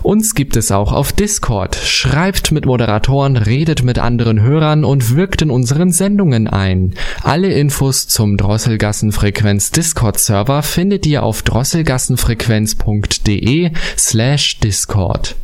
Uns gibt es auch auf Discord. Schreibt mit Moderatoren, redet mit anderen Hörern und wirkt in unseren Sendungen ein. Alle Infos zum Drosselgassenfrequenz Discord-Server findet ihr auf drosselgassenfrequenz.de/Discord.